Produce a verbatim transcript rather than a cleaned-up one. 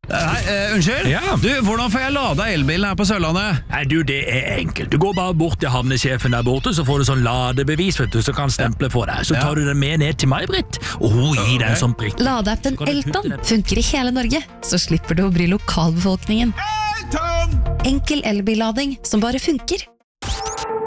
Hei, uh, unnskyld? Ja. Du, hvordan får jeg lada elbilen her på Sørlandet? Nei, du, det er enkelt. Du går bare bort til havnesjefen der borte, så får du sånn ladebevis, vet du, så kan stemple for deg. Så tar du den med ned til May-Britt, og hun gir deg en sånn prikk. Ladeappen Elton funker i hele Norge, så slipper du å bli lokalbefolkningen. Enkel elbillading som bare funker.